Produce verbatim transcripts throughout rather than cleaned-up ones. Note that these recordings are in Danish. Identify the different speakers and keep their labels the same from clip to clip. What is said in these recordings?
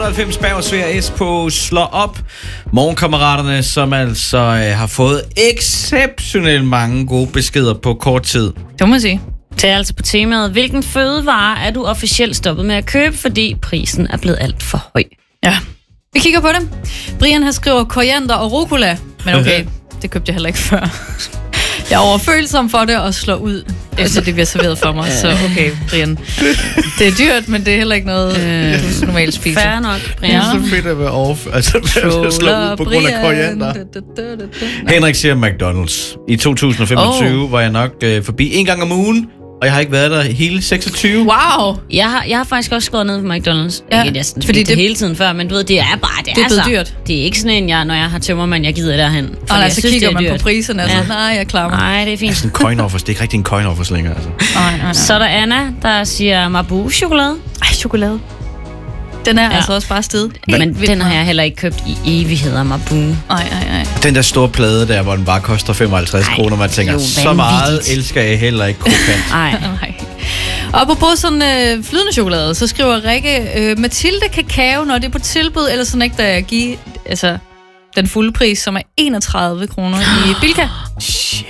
Speaker 1: otteoghalvfems Bagersvær S på Slå Op. Morgenkammeraterne, som altså øh, har fået exceptionelt mange gode beskeder på kort tid.
Speaker 2: Det må man sige.
Speaker 3: Det er altså på temaet, hvilken fødevare er du officielt stoppet med at købe, fordi prisen er blevet alt for høj?
Speaker 2: Ja, vi kigger på det. Brian har skrevet koriander og rucola, men okay, det købte jeg heller ikke før. Jeg er overfølsom for det og slår ud, efter det bliver serveret for mig. Så okay, Brian. Det er dyrt, men det er heller ikke noget, øh, du normalt spiser.
Speaker 3: Fair nok, Brian.
Speaker 1: Det er så fedt at være off, altså at slå ud på grund af koriander. Henrik siger McDonald's. I to tusind femogtyve oh. var jeg nok øh, forbi en gang om ugen, og jeg har ikke været der hele seksogtyve.
Speaker 2: Wow!
Speaker 3: Jeg har, jeg har faktisk også skåret ned på McDonald's.
Speaker 2: Ja,
Speaker 3: ikke næsten,
Speaker 2: fordi
Speaker 3: det,
Speaker 2: det
Speaker 3: hele tiden før, men du ved, det er bare, det,
Speaker 2: det er
Speaker 3: er så
Speaker 2: dyrt.
Speaker 3: Det er ikke sådan en, jeg, når jeg har tømmermand, jeg gider derhen.
Speaker 2: Og altså
Speaker 3: synes,
Speaker 2: kigger man
Speaker 3: dyrt.
Speaker 2: på priserne, og så, ja. nej, jeg klarer mig.
Speaker 3: Nej, det er fint.
Speaker 1: Det er sådan en coin-offers, det er ikke rigtig en coin-offers længere. Altså.
Speaker 2: Nej, nej, nej.
Speaker 3: Så er der Anna, der siger Marabou-chokolade.
Speaker 2: Ej, chokolade. Den er ja. altså også bare sted.
Speaker 3: Men den har jeg heller ikke købt i evigheder, Marabou.
Speaker 2: Nej, nej, nej.
Speaker 1: Den der store plade der, hvor den bare koster femoghalvtreds kroner, man tænker, så meget elsker jeg heller ikke krokant.
Speaker 3: Nej.
Speaker 2: Nej. Og på sådan øh, flydende chokolade, så skriver Rikke, øh, Mathilde kakao, når det er på tilbud, eller så nægter jeg at give altså, den fulde pris, som er enogtredive kroner i Bilka.
Speaker 1: Shit.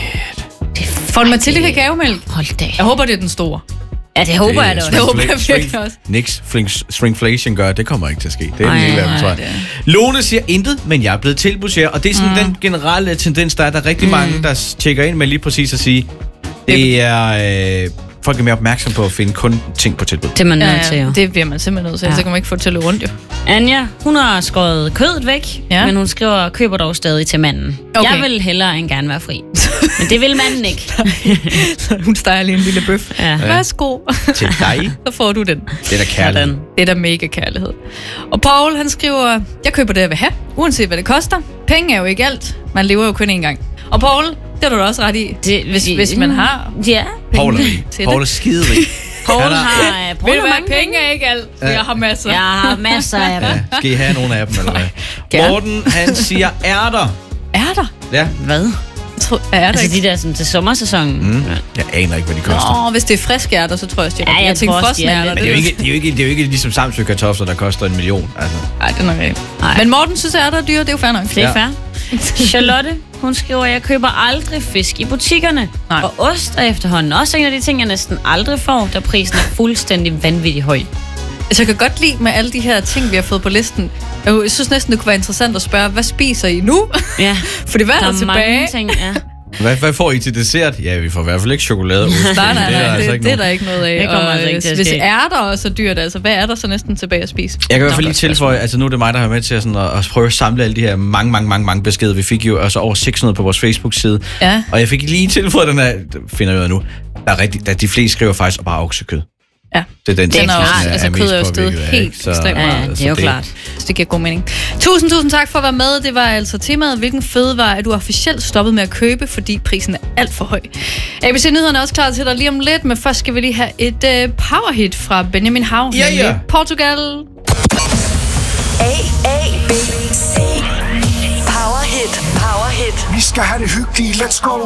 Speaker 2: For en Mathilde kakaomælk.
Speaker 3: Hold da.
Speaker 2: Jeg håber, det er den store.
Speaker 3: Ja, det håber det jeg da også.
Speaker 2: Det håber jeg virkelig også.
Speaker 1: Nix stringflation gør, det kommer ikke til at ske. Det er
Speaker 3: Ej,
Speaker 1: den ikke, tror jeg.
Speaker 2: det
Speaker 1: Lone siger intet, men jeg er blevet tilbudsjærer, og det er sådan mm. den generelle tendens, der er der er rigtig mm. mange, der tjekker ind med lige præcis at sige, det er... Øh, folk er mere opmærksom på at finde kun ting på tilbud.
Speaker 3: Det er man nødt
Speaker 2: ja,
Speaker 3: til, jo.
Speaker 2: Det bliver man simpelthen nødt til, ja. Så kan man ikke få det til at løbe rundt, jo.
Speaker 3: Anja, hun har skåret kødet væk, ja. men hun skriver, køber dog stadig til manden. Okay. Jeg vil hellere end gerne være fri. Men det vil manden ikke.
Speaker 2: Hun steger lige en lille bøf.
Speaker 3: Ja.
Speaker 2: Værsgo.
Speaker 1: Til dig.
Speaker 2: Så får du den.
Speaker 1: Det er da kærlighed.
Speaker 2: Det er da mega kærlighed. Og Paul, han skriver, jeg køber det, jeg vil have, uanset hvad det koster. Penge er jo ikke alt. Man lever jo kun én gang. Og Paul, det har du da også ret i, det, hvis, det, hvis man har
Speaker 3: ja.
Speaker 1: Paul er rig. Paul er skiderig.
Speaker 3: Paul har, Paul
Speaker 2: Vil du
Speaker 3: har
Speaker 2: have
Speaker 3: mange
Speaker 2: penge er ikke alt, for ja. jeg har masser.
Speaker 3: Jeg har masser af dem.
Speaker 1: Ja. Skal I have nogle af dem, eller hvad? Morten, han siger ærter.
Speaker 2: Ærter?
Speaker 1: Ja.
Speaker 3: Hvad?
Speaker 2: Tror, er
Speaker 3: altså
Speaker 2: ikke?
Speaker 3: de der sådan, til sommersæsonen.
Speaker 1: Mm. Jeg aner ikke, hvad de koster.
Speaker 2: Nå, hvis det er friske ærter, så tror jeg, at jeg,
Speaker 3: ja, jeg,
Speaker 2: jeg tænker frosne ærter.
Speaker 1: Men det er, jo ikke, det, er jo ikke, det er jo ikke ligesom Samsø kartofler, der koster en million. Altså.
Speaker 2: Nej, det er nok rigtigt. Men Morten synes, ærter er dyre, det er jo fair nok.
Speaker 3: Det er fair. Charlotte, hun skriver, jeg køber aldrig fisk i butikkerne. Nej. Og ost er efterhånden også en af de ting, jeg næsten aldrig får, da prisen er fuldstændig vanvittig høj.
Speaker 2: Altså, jeg kan godt lide med alle de her ting, vi har fået på listen. Jeg synes næsten, det kunne være interessant at spørge, hvad spiser I nu?
Speaker 3: Ja.
Speaker 2: Fordi hvad er der,
Speaker 3: der
Speaker 2: tilbage?
Speaker 3: Mange ting, ja.
Speaker 1: Hvad, hvad får I til dessert? Ja, vi får i hvert fald ikke chokolade.
Speaker 2: nej, nej, nej, det, er,
Speaker 1: altså
Speaker 2: det, det er der ikke noget af.
Speaker 3: Det kommer altså ikke til at
Speaker 2: hvis
Speaker 3: ske.
Speaker 2: ærter også er dyrt, altså hvad er der så næsten tilbage at spise?
Speaker 1: Jeg kan i hvert fald lige tilføje, altså nu er det mig, der har med til at, sådan, at, at prøve at samle alle de her mange, mange, mange, mange beskeder. Vi fik jo altså over seks hundrede på vores Facebook-side.
Speaker 2: Ja.
Speaker 1: Og jeg fik lige tilføjet den her, finder jeg ud af nu, der er rigtig, der, de fleste skriver faktisk bare oksekød.
Speaker 2: Ja,
Speaker 1: det er den,
Speaker 2: det er
Speaker 1: er,
Speaker 2: også, altså kød er jo stedet helt ekstremt meget.
Speaker 3: Ja, det er jo
Speaker 1: det,
Speaker 3: klart.
Speaker 2: Så det giver god mening. Tusind, tusind tak for at være med. Det var altså temaet, hvilken fødevare er du officielt stoppet med at købe, fordi prisen er alt for høj. A B C-nyhederne er også klar til dig lige om lidt, men først skal vi lige have et uh, powerhit fra Benjamin Hav,
Speaker 1: ja, ja.
Speaker 2: Portugal.
Speaker 4: A, A, B, C. Powerhit, powerhit.
Speaker 5: Vi skal have det hyggeligt. Let's go.